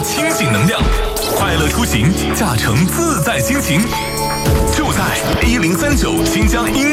清醒能量，快乐出行，驾乘自在心情。就在1039新疆音